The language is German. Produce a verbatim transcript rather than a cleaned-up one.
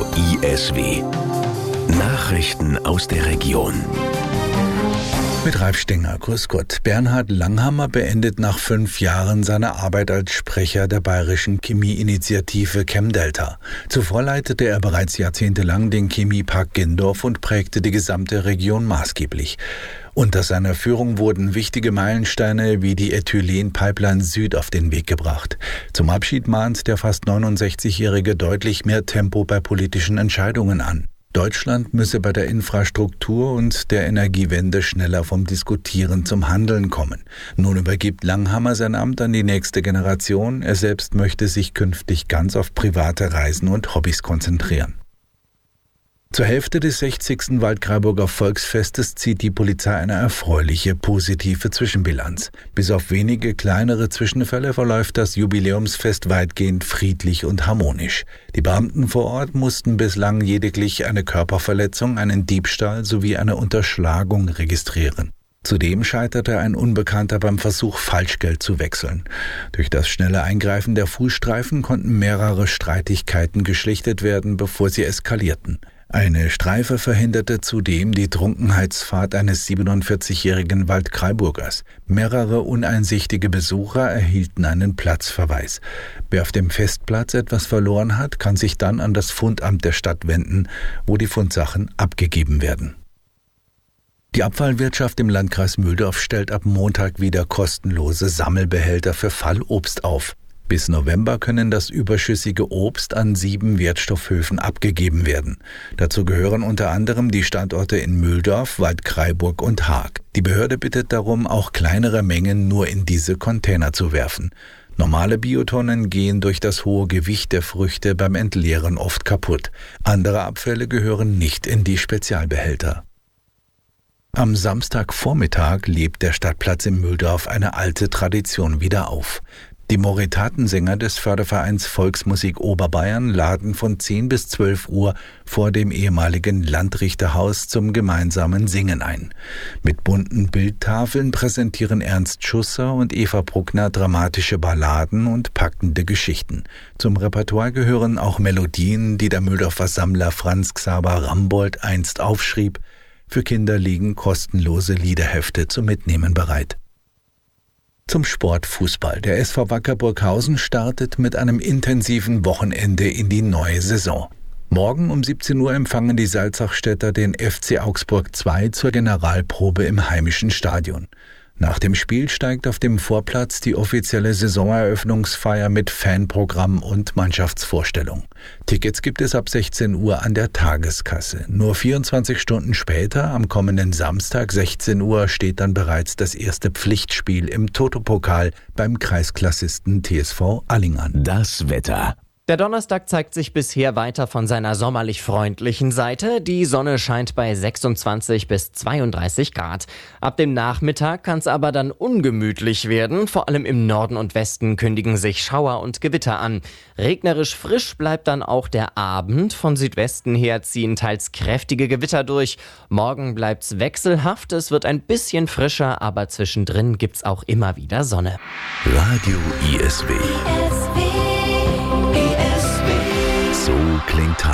I S W. Nachrichten aus der Region. Mit Ralf Stenger, grüß Gott. Bernhard Langhammer beendet nach fünf Jahren seine Arbeit als Sprecher der bayerischen Chemieinitiative ChemDelta. Zuvor leitete er bereits jahrzehntelang den Chemiepark Gindorf und prägte die gesamte Region maßgeblich. Unter seiner Führung wurden wichtige Meilensteine wie die Ethylen-Pipeline Süd auf den Weg gebracht. Zum Abschied mahnt der fast neunundsechzigjährige deutlich mehr Tempo bei politischen Entscheidungen an. Deutschland müsse bei der Infrastruktur und der Energiewende schneller vom Diskutieren zum Handeln kommen. Nun übergibt Langhammer sein Amt an die nächste Generation. Er selbst möchte sich künftig ganz auf private Reisen und Hobbys konzentrieren. Zur Hälfte des sechzigsten Waldkraiburger Volksfestes zieht die Polizei eine erfreuliche, positive Zwischenbilanz. Bis auf wenige kleinere Zwischenfälle verläuft das Jubiläumsfest weitgehend friedlich und harmonisch. Die Beamten vor Ort mussten bislang lediglich eine Körperverletzung, einen Diebstahl sowie eine Unterschlagung registrieren. Zudem scheiterte ein Unbekannter beim Versuch, Falschgeld zu wechseln. Durch das schnelle Eingreifen der Fußstreifen konnten mehrere Streitigkeiten geschlichtet werden, bevor sie eskalierten. Eine Streife verhinderte zudem die Trunkenheitsfahrt eines siebenundvierzigjährigen Waldkraiburgers. Mehrere uneinsichtige Besucher erhielten einen Platzverweis. Wer auf dem Festplatz etwas verloren hat, kann sich dann an das Fundamt der Stadt wenden, wo die Fundsachen abgegeben werden. Die Abfallwirtschaft im Landkreis Mühldorf stellt ab Montag wieder kostenlose Sammelbehälter für Fallobst auf. Bis November können das überschüssige Obst an sieben Wertstoffhöfen abgegeben werden. Dazu gehören unter anderem die Standorte in Mühldorf, Waldkraiburg und Haag. Die Behörde bittet darum, auch kleinere Mengen nur in diese Container zu werfen. Normale Biotonnen gehen durch das hohe Gewicht der Früchte beim Entleeren oft kaputt. Andere Abfälle gehören nicht in die Spezialbehälter. Am Samstagvormittag lebt der Stadtplatz in Mühldorf eine alte Tradition wieder auf. Die Moritatensänger des Fördervereins Volksmusik Oberbayern laden von zehn bis zwölf Uhr vor dem ehemaligen Landrichterhaus zum gemeinsamen Singen ein. Mit bunten Bildtafeln präsentieren Ernst Schusser und Eva Bruckner dramatische Balladen und packende Geschichten. Zum Repertoire gehören auch Melodien, die der Mühldorfer Sammler Franz Xaver Rambold einst aufschrieb. Für Kinder liegen kostenlose Liederhefte zum Mitnehmen bereit. Zum Sport Fußball. Der S V Wacker Burghausen startet mit einem intensiven Wochenende in die neue Saison. Morgen um siebzehn Uhr empfangen die Salzachstädter den F C Augsburg zwei zur Generalprobe im heimischen Stadion. Nach dem Spiel steigt auf dem Vorplatz die offizielle Saisoneröffnungsfeier mit Fanprogramm und Mannschaftsvorstellung. Tickets gibt es ab sechzehn Uhr an der Tageskasse. Nur vierundzwanzig Stunden später, am kommenden Samstag sechzehn Uhr, steht dann bereits das erste Pflichtspiel im Toto-Pokal beim Kreisklassisten T S V Allingern. Das Wetter. Der Donnerstag zeigt sich bisher weiter von seiner sommerlich freundlichen Seite. Die Sonne scheint bei sechsundzwanzig bis zweiunddreißig Grad. Ab dem Nachmittag kann es aber dann ungemütlich werden. Vor allem im Norden und Westen kündigen sich Schauer und Gewitter an. Regnerisch frisch bleibt dann auch der Abend. Von Südwesten her ziehen teils kräftige Gewitter durch. Morgen bleibt's wechselhaft. Es wird ein bisschen frischer, aber zwischendrin gibt's auch immer wieder Sonne. Radio I S W. So klingt